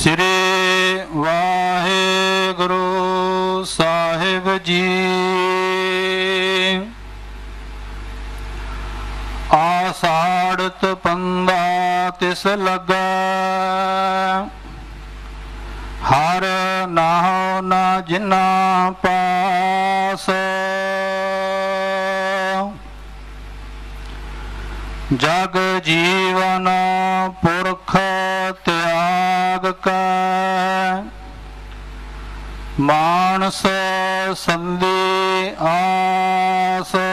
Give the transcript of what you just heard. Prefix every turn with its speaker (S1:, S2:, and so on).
S1: ਸ੍ਰੀ ਵਾਹਿਗੁਰੂ ਸਾਹਿਬ ਜੀ। ਆਸਾੜਤ ਪੰਦਾ ਤਿਸ ਲੱਗਾ, ਹਰ ਨਾਉ ਨਾ ਜਿਨਾ ਪਾਸ। ਜਗ ਜੀਵਨ ਪੁਰਖ ਤਿਆਗ ਕੈ, ਮਾਨਸ ਸੰਦੇ ਆਸ।